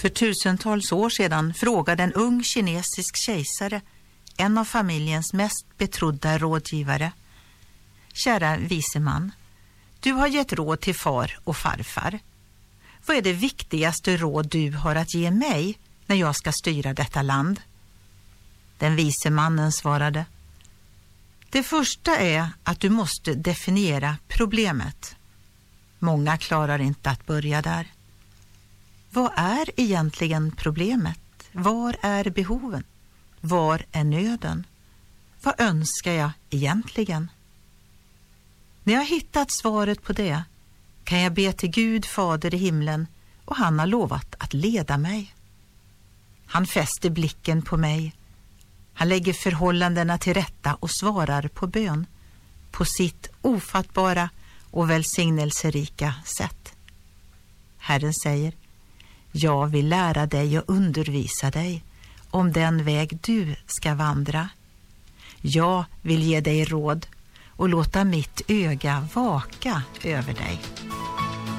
För tusentals år sedan frågade en ung kinesisk kejsare, en av familjens mest betrodda rådgivare: kära vise man, du har gett råd till far och farfar. Vad är det viktigaste råd du har att ge mig när jag ska styra detta land? Den vise mannen svarade: det första är att du måste definiera problemet. Många klarar inte att börja där. Vad är egentligen problemet? Var är behoven? Var är nöden? Vad önskar jag egentligen? När jag hittat svaret på det kan jag be till Gud fader i himlen, och han har lovat att leda mig. Han fäster blicken på mig. Han lägger förhållandena till rätta och svarar på bön på sitt ofattbara och välsignelserika sätt. Herren säger: jag vill lära dig och undervisa dig om den väg du ska vandra. Jag vill ge dig råd och låta mitt öga vaka över dig.